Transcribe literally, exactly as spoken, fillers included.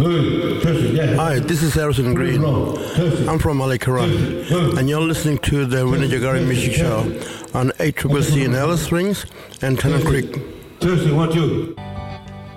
Hi, this is Harrison Green. I'm from Malikaran, and you're listening to the Vinny Jagari Music Show on eight C C C in Alice Springs and Tennant Creek. Thursday, one, two.